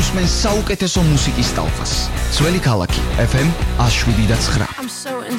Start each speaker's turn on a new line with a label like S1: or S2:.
S1: უსმენს საუკეთესო მუსიკის ტალღას. ძველი ქალაქი FM 107.9.